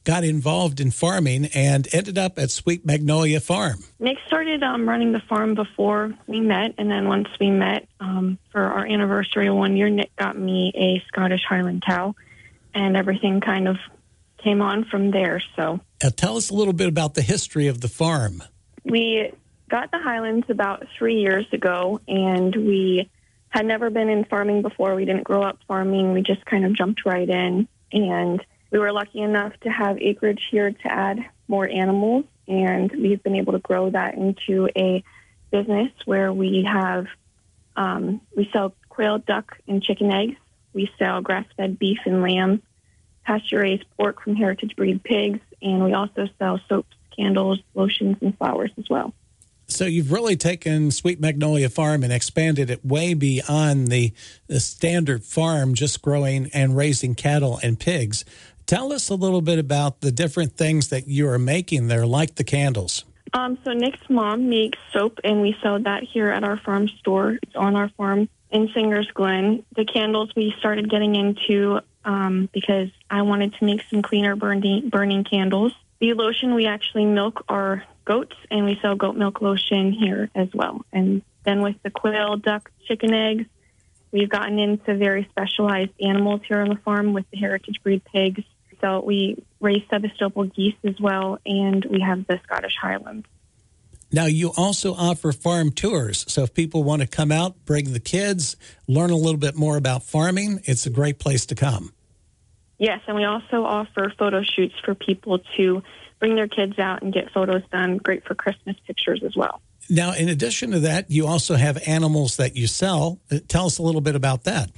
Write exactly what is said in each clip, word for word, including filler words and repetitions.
got involved in farming and ended up at Sweet Magnolia Farm? Nick started um, running the farm before we met, and then once we met um, for our anniversary one year, Nick got me a Scottish Highland cow, and everything kind of came on from there. So, uh, tell us a little bit about the history of the farm. We got the Highlands about three years ago, and we had never been in farming before. We didn't grow up farming. We just kind of jumped right in, and we were lucky enough to have acreage here to add more animals, and we've been able to grow that into a business where we have um, we sell quail, duck, and chicken eggs. We sell grass-fed beef and lamb, pasture-raised pork from heritage breed pigs, and we also sell soaps, candles, lotions, and flowers as well. So you've really taken Sweet Magnolia Farm and expanded it way beyond the, the standard farm, just growing and raising cattle and pigs. Tell us a little bit about the different things that you are making there, like the candles. Um, so Nick's mom makes soap, and we sell that here at our farm store. It's on our farm in Singer's Glen. The candles we started getting into um, because I wanted to make some cleaner burning, burning candles. The lotion, we actually milk our goats, and we sell goat milk lotion here as well. And then with the quail, duck, chicken eggs, we've gotten into very specialized animals here on the farm with the heritage breed pigs. So we raise Sevastopol geese as well, and we have the Scottish Highlands. Now, you also offer farm tours. So if people want to come out, bring the kids, learn a little bit more about farming, it's a great place to come. Yes, and we also offer photo shoots for people to bring their kids out and get photos done. Great for Christmas pictures as well. Now, in addition to that, you also have animals that you sell. Tell us a little bit about that.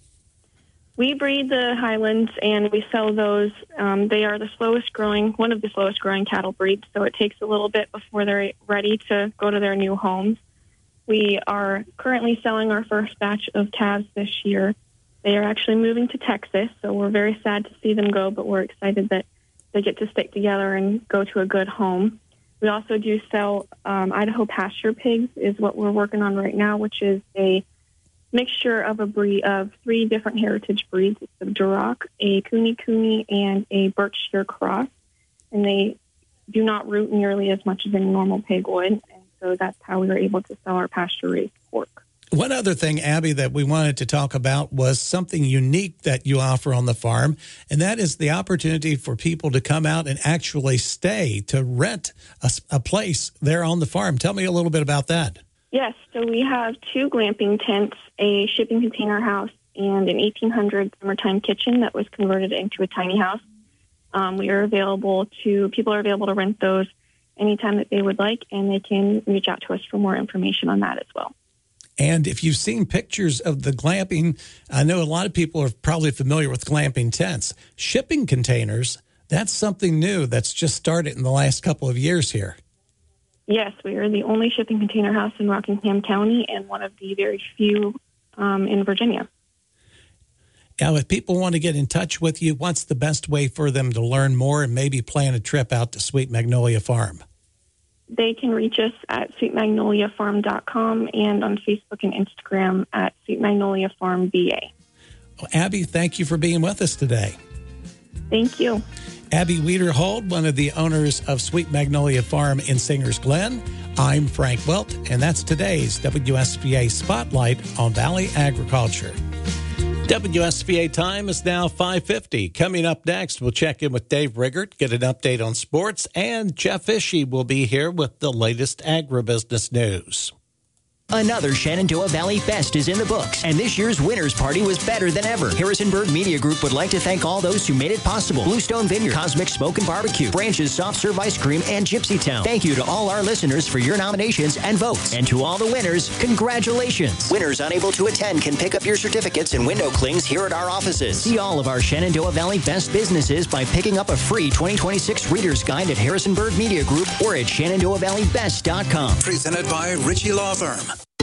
We breed the Highlands, and we sell those. Um, they are the slowest growing, one of the slowest growing cattle breeds, so it takes a little bit before they're ready to go to their new homes. We are currently selling our first batch of calves this year. They are actually moving to Texas, so we're very sad to see them go, but we're excited that they get to stick together and go to a good home. We also do sell um, Idaho pasture pigs is what we're working on right now, which is a mixture of a breed of three different heritage breeds. It's a Duroc, a Cooney Cooney, and a Berkshire cross. And they do not root nearly as much as a normal pig would. And so that's how we were able to sell our pasture-raised pork. One other thing, Abby, that we wanted to talk about was something unique that you offer on the farm, and that is the opportunity for people to come out and actually stay, to rent a, a place there on the farm. Tell me a little bit about that. Yes, so we have two glamping tents, a shipping container house, and an eighteen hundred summertime kitchen that was converted into a tiny house. Um, we are available to, people are available to rent those anytime that they would like, and they can reach out to us for more information on that as well. And if you've seen pictures of the glamping, I know a lot of people are probably familiar with glamping tents. Shipping containers, that's something new that's just started in the last couple of years here. Yes, we are the only shipping container house in Rockingham County and one of the very few um, in Virginia. Now, if people want to get in touch with you, what's the best way for them to learn more and maybe plan a trip out to Sweet Magnolia Farm? They can reach us at sweet magnolia farm dot com and on Facebook and Instagram at Sweet Magnolia Farm V A. Well, Abby, thank you for being with us today. Thank you. Abby Wiederhold, one of the owners of Sweet Magnolia Farm in Singer's Glen. I'm Frank Wilt, and that's today's W S V A Spotlight on Valley Agriculture. W S V A time is now five fifty. Coming up next, we'll check in with Dave Riggert, get an update on sports, and Jeff Ishii will be here with the latest agribusiness news. Another Shenandoah Valley Fest is in the books, and this year's winner's party was better than ever. Harrisonburg Media Group would like to thank all those who made it possible. Bluestone Vineyard, Cosmic Smoke and Barbecue, Branches Soft Serve Ice Cream, and Gypsy Town. Thank you to all our listeners for your nominations and votes. And to all the winners, congratulations. Winners unable to attend can pick up your certificates and window clings here at our offices. See all of our Shenandoah Valley best businesses by picking up a free twenty twenty-six Reader's Guide at Harrisonburg Media Group or at shenandoah valley best dot com. Presented by Ritchie Law Firm.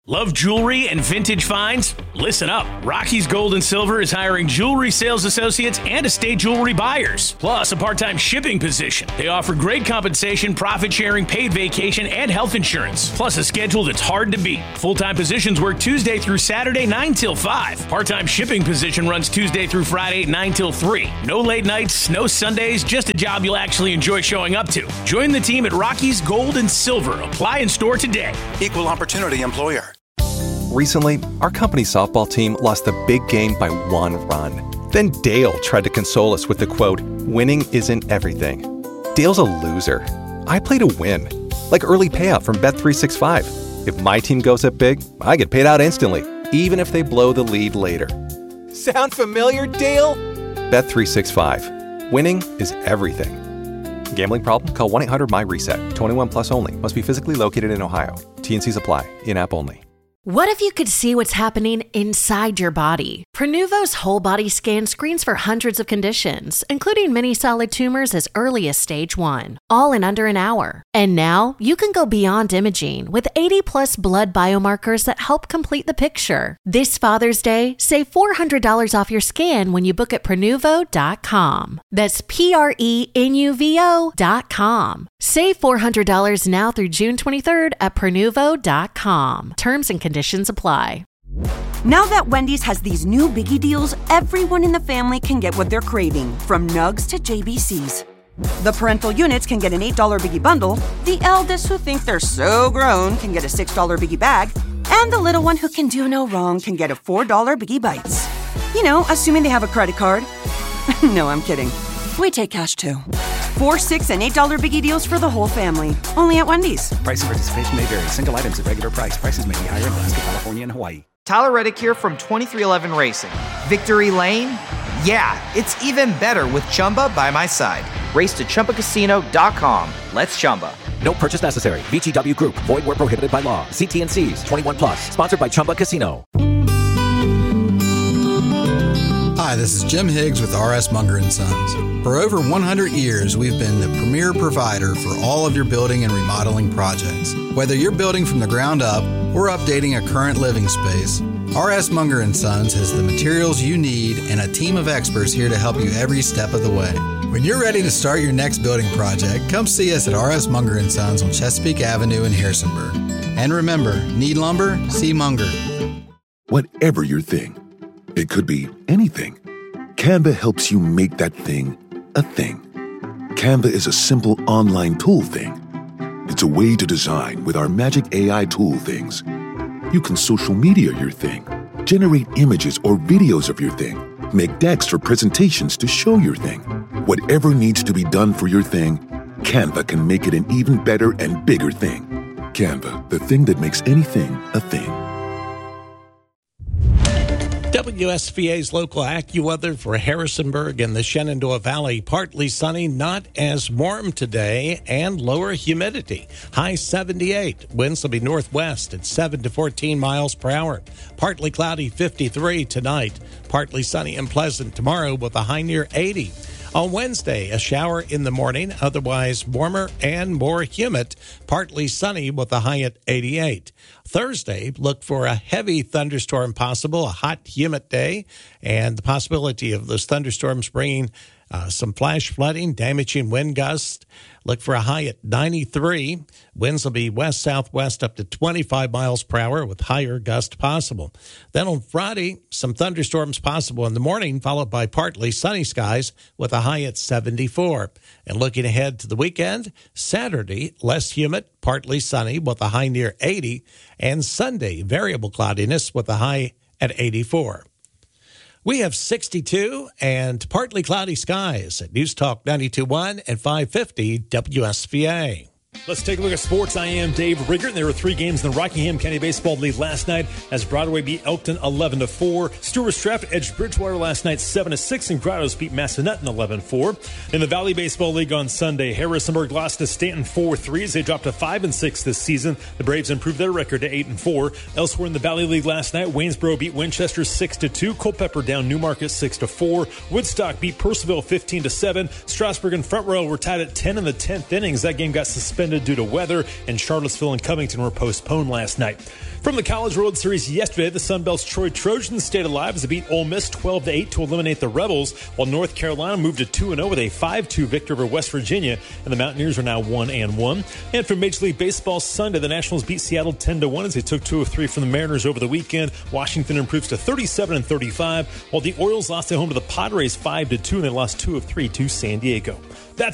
Love jewelry and vintage finds? Listen up. Rocky's Gold and Silver is hiring jewelry sales associates and estate jewelry buyers, plus a part-time shipping position. They offer great compensation, profit sharing, paid vacation, and health insurance, plus a schedule that's hard to beat. Full-time positions work Tuesday through Saturday, nine till five. Part-time shipping position runs Tuesday through Friday, nine till three. No late nights, no Sundays, just a job you'll actually enjoy showing up to. Join the team at Rocky's Gold and Silver. Apply in store today. Equal opportunity employer. Recently, our company softball team lost the big game by one run. Then Dale tried to console us with the quote, "Winning isn't everything." Dale's a loser. I play to win. Like early payout from Bet three sixty-five. If my team goes up big, I get paid out instantly, even if they blow the lead later. Sound familiar, Dale? Bet three sixty-five. Winning is everything. Gambling problem? Call one eight hundred M Y RESET. twenty-one plus only. Must be physically located in Ohio. T and Cs apply. In-app only. What if you could see what's happening inside your body? Prenuvo's whole body scan screens for hundreds of conditions, including many solid tumors as early as stage one, all in under an hour. And now you can go beyond imaging with eighty plus blood biomarkers that help complete the picture. This Father's Day, save four hundred dollars off your scan when you book at Prenuvo dot com. That's P R E N U V O dot com. Save four hundred dollars now through June twenty-third at Prenuvo dot com. Terms and conditions apply. Now that Wendy's has these new biggie deals, everyone in the family can get what they're craving, from nugs to J B Cs. The parental units can get an eight dollar biggie bundle, the eldest who think they're so grown can get a six dollar biggie bag, and the little one who can do no wrong can get a four dollar biggie bites. You know, assuming they have a credit card. No, I'm kidding. We take cash too. Four, six, and eight dollar biggie deals for the whole family. Only at Wendy's. Price and participation may vary. Single items at regular price. Prices may be higher in Alaska, California, and Hawaii. Tyler Reddick here from twenty-three eleven Racing. Victory Lane? Yeah, it's even better with Chumba by my side. Race to Chumba Casino dot com. Let's Chumba. No purchase necessary. V G W Group. Void where prohibited by law. See T and Cs. twenty-one plus. Sponsored by Chumba Casino. Hi, this is Jim Higgs with R S Munger and Sons. For over one hundred years, we've been the premier provider for all of your building and remodeling projects. Whether you're building from the ground up or updating a current living space, R S Munger and Sons has the materials you need and a team of experts here to help you every step of the way. When you're ready to start your next building project, come see us at R S Munger and Sons on Chesapeake Avenue in Harrisonburg. And remember, need lumber? See Munger. Whatever your thing, it could be anything. Canva helps you make that thing a thing. Canva is a simple online tool thing. It's a way to design with our magic A I tool things. You can social media your thing, generate images or videos of your thing, make decks for presentations to show your thing. Whatever needs to be done for your thing, Canva can make it an even better and bigger thing. Canva, the thing that makes anything a thing. W S V A's local AccuWeather for Harrisonburg and the Shenandoah Valley. Partly sunny, not as warm today, and lower humidity. High seventy-eight. Winds will be northwest at seven to fourteen miles per hour. Partly cloudy, fifty-three tonight. Partly sunny and pleasant tomorrow with a high near eighty. On Wednesday, a shower in the morning, otherwise warmer and more humid. Partly sunny with a high at eighty-eight. Thursday, look for a heavy thunderstorm possible, a hot, humid day, and the possibility of those thunderstorms bringing uh, some flash flooding, damaging wind gusts. Look for a high at ninety-three. Winds will be west-southwest up to twenty-five miles per hour with higher gust possible. Then on Friday, some thunderstorms possible in the morning, followed by partly sunny skies with a high at seventy-four. And looking ahead to the weekend, Saturday, less humid, partly sunny with a high near eighty. And Sunday, variable cloudiness with a high at eighty-four. We have sixty-two and partly cloudy skies at News Talk ninety-two point one and five fifty W S V A. Let's take a look at sports. I am Dave Riggert. There were three games in the Rockingham County Baseball League last night as Broadway beat Elkton eleven to four. Stewart Straff edged Bridgewater last night seven to six, and Grottoes beat Massanutten eleven four. In the Valley Baseball League on Sunday, Harrisonburg lost to Stanton four three as they dropped to five and six this season. The Braves improved their record to eight and four. Elsewhere in the Valley League last night, Waynesboro beat Winchester six to two. Culpeper down Newmarket six to four. Woodstock beat Purcellville fifteen to seven. Strasburg and Front Royal were tied at ten in the tenth innings. That game got suspended extended due to weather, and Charlottesville and Covington were postponed last night. From the College World Series yesterday, the Sun Belt's Troy Trojans stayed alive as they beat Ole Miss twelve to eight to eliminate the Rebels, while North Carolina moved to two and oh with a five two victory over West Virginia, and the Mountaineers are now one and one. And for Major League Baseball Sunday, the Nationals beat Seattle ten to one as they took two of three from the Mariners over the weekend. Washington improves to thirty-seven and thirty-five, while the Orioles lost at home to the Padres five to two, and they lost two of three to San Diego. That's